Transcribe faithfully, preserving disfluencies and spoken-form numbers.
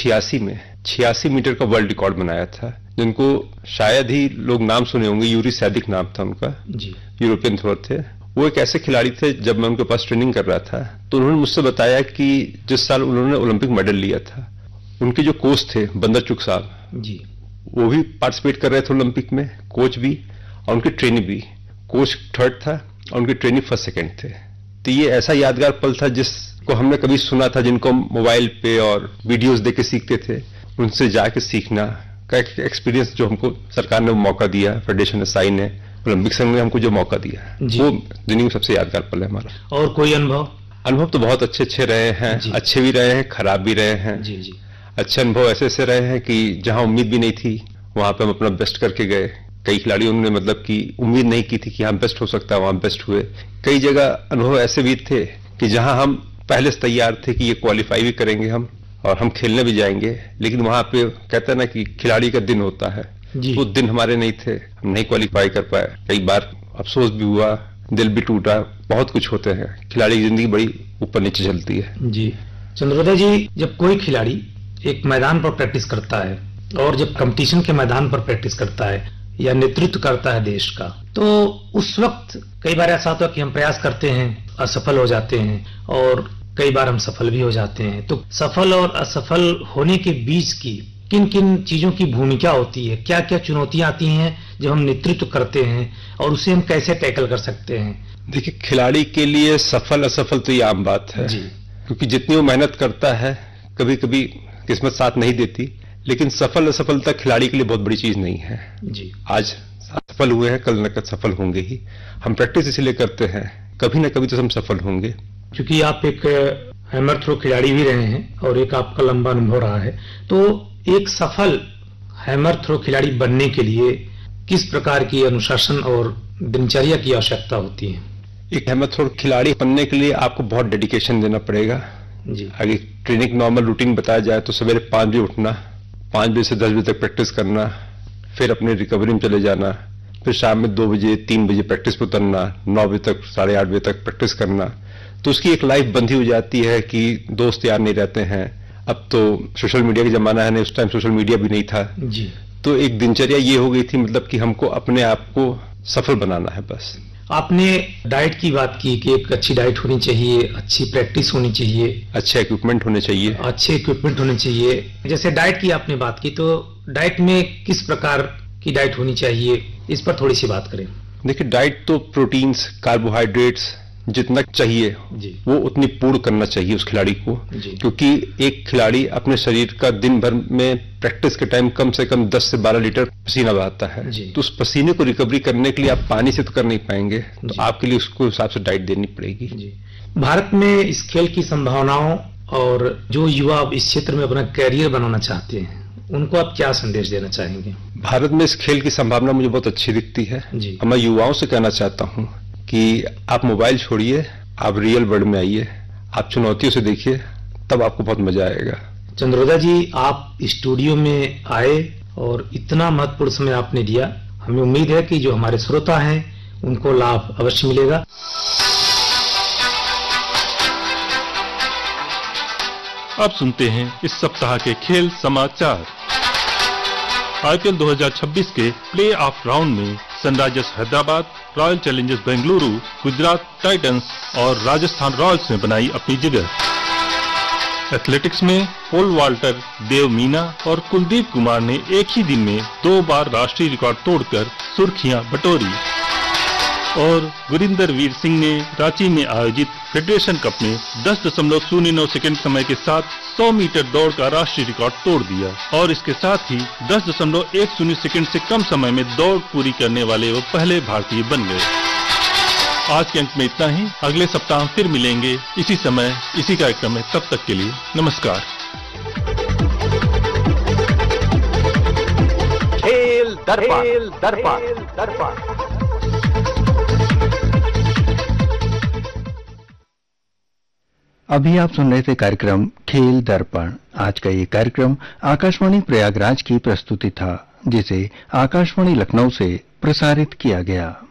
छियासी में छियासी मीटर का वर्ल्ड रिकॉर्ड बनाया था, जिनको शायद ही लोग नाम सुने होंगे। यूरी सैदिक नाम था उनका जी। यूरोपियन थ्रोअर थे। वो एक ऐसे खिलाड़ी थे, जब मैं उनके पास ट्रेनिंग कर रहा था तो उन्होंने मुझसे बताया कि जिस साल उन्होंने ओलंपिक मेडल लिया था, उनके जो कोच थे बंदर चुग साहब जी, वो भी पार्टिसिपेट कर रहे थे ओलंपिक में, कोच भी और उनके ट्रेनी भी। कोच थर्ड था और उनके ट्रेनी फर्स्ट सेकंड थे। तो ये ऐसा यादगार पल था जिसको हमने कभी सुना था, जिनको मोबाइल पे और वीडियोस देख के सीखते थे, उनसे जाके सीखना का एक एक्सपीरियंस जो हमको सरकार ने मौका दिया, फेडरेशन एसआई ने, ओलंपिक संघ ने हमको जो मौका दिया, वो जिंदगी में सबसे यादगार पल है हमारा। और कोई अनुभव? अनुभव तो बहुत अच्छे अच्छे रहे हैं, अच्छे भी रहे हैं, खराब भी रहे हैं जी जी। अच्छे अनुभव ऐसे ऐसे रहे हैं कि जहां उम्मीद भी नहीं थी वहां पे हम अपना बेस्ट करके गए। कई खिलाड़ियों ने मतलब कि उम्मीद नहीं की थी कि हम बेस्ट हो सकता है, वहां बेस्ट हुए। कई जगह अनुभव ऐसे भी थे कि जहां हम पहले से तैयार थे कि ये क्वालिफाई भी करेंगे हम और हम खेलने भी जाएंगे, लेकिन वहां पे कहते हैं ना कि खिलाड़ी का दिन होता है, वो दिन हमारे नहीं थे, हम नहीं क्वालिफाई कर पाए। कई बार अफसोस भी हुआ, दिल भी टूटा, बहुत कुछ होते हैं। खिलाड़ी की जिंदगी बड़ी ऊपर नीचे चलती है जी। चंद्रोदय जी, जब कोई खिलाड़ी एक मैदान पर प्रैक्टिस करता है और जब कंपटीशन के मैदान पर प्रैक्टिस करता है या नेतृत्व करता है देश का, तो उस वक्त कई बार ऐसा होता है कि हम प्रयास करते हैं, असफल हो जाते हैं, और कई बार हम सफल भी हो जाते हैं। तो सफल और असफल होने के बीच की किन किन चीजों की भूमिका होती है, क्या क्या चुनौतियां आती हैं जब हम नेतृत्व करते हैं, और उसे हम कैसे टैकल कर सकते हैं? देखिए, खिलाड़ी के लिए सफल असफल तो ये आम बात है जी, क्योंकि जितनी वो मेहनत करता है कभी कभी किस्मत साथ नहीं देती, लेकिन सफल असफलता खिलाड़ी के लिए बहुत बड़ी चीज नहीं है जी। आज सफल हुए हैं, कल न कल सफल होंगे ही। हम प्रैक्टिस इसलिए करते हैं, कभी न कभी तो हम सफल होंगे। क्योंकि आप एक हैमर थ्रो खिलाड़ी भी रहे हैं और एक आपका लंबा अनुभव रहा है, तो एक सफल हैमर थ्रो खिलाड़ी बनने के लिए किस प्रकार की अनुशासन और दिनचर्या की आवश्यकता होती है? एक हैमर थ्रो खिलाड़ी बनने के लिए आपको बहुत डेडिकेशन देना पड़ेगा जी। अगर ट्रेनिंग नॉर्मल रूटीन बताया जाए तो सवेरे पांच बजे उठना, पांच बजे से दस बजे तक प्रैक्टिस करना, फिर अपने रिकवरी में चले जाना, फिर शाम में दो बजे तीन बजे प्रैक्टिस पर उतरना, नौ बजे तक साढ़े आठ बजे तक प्रैक्टिस करना। तो उसकी एक लाइफ बंधी हो जाती है कि दोस्त यार नहीं रहते हैं। अब तो सोशल मीडिया का जमाना है, उस टाइम सोशल मीडिया भी नहीं था जी। तो एक दिनचर्या ये हो गई थी, मतलब कि हमको अपने आप को सफल बनाना है बस। आपने डाइट की बात की कि एक अच्छी डाइट होनी चाहिए, अच्छी प्रैक्टिस होनी चाहिए, अच्छे इक्विपमेंट होने चाहिए, अच्छे इक्विपमेंट होने चाहिए। जैसे डाइट की आपने बात की, तो डाइट में किस प्रकार की डाइट होनी चाहिए, इस पर थोड़ी सी बात करें। देखिए, डाइट तो प्रोटीन्स, कार्बोहाइड्रेट्स जितना चाहिए जी, वो उतनी पूर्ण करना चाहिए उस खिलाड़ी को, क्योंकि एक खिलाड़ी अपने शरीर का दिन भर में प्रैक्टिस के टाइम कम से कम दस से बारह लीटर पसीना बहाता है। तो उस पसीने को रिकवरी करने के लिए आप पानी से तो कर नहीं पाएंगे, तो आपके लिए उसको हिसाब से डाइट देनी पड़ेगी जी। भारत में इस खेल की संभावनाओं और जो युवा इस क्षेत्र में अपना कैरियर बनाना चाहते हैं, उनको आप क्या संदेश देना चाहेंगे? भारत में इस खेल की संभावना मुझे बहुत अच्छी दिखती है। मैं युवाओं से कहना चाहता हूँ कि आप मोबाइल छोड़िए, आप रियल वर्ल्ड में आइए, आप चुनौतियों से देखिए, तब आपको बहुत मजा आएगा। चंद्रोदय जी, आप स्टूडियो में आए और इतना महत्वपूर्ण समय आपने दिया। हमें उम्मीद है कि जो हमारे श्रोता हैं उनको लाभ अवश्य मिलेगा। अब सुनते हैं इस सप्ताह के खेल समाचार। आईपीएल दो हज़ार छब्बीस के प्ले ऑफ राउंड में Sunrisers Hyderabad, royal Challengers Bengaluru, Gujarat Titans और राजस्थान रॉयल्स ने बनाई अपनी जगह। एथलेटिक्स में पोल वाल्टर, देव मीना और कुलदीप कुमार ने एक ही दिन में दो बार राष्ट्रीय रिकॉर्ड तोड़कर सुर्खियां बटोरी। और गुरिंदर वीर सिंह ने रांची में आयोजित फेडरेशन कप में दस दशमलव शून्य नौ सेकंड समय के साथ सौ मीटर दौड़ का राष्ट्रीय रिकॉर्ड तोड़ दिया और इसके साथ ही दस दशमलव एक शून्य सेकंड से कम समय में दौड़ पूरी करने वाले वो पहले भारतीय बन गए। आज के अंक में इतना ही। अगले सप्ताह फिर मिलेंगे इसी समय इसी कार्यक्रम में। तब तक के लिए नमस्कार। खेल दर्पण दर्पण दर्पण अभी आप सुन रहे थे कार्यक्रम खेल दर्पण। आज का ये कार्यक्रम आकाशवाणी प्रयागराज की प्रस्तुति था, जिसे आकाशवाणी लखनऊ से प्रसारित किया गया।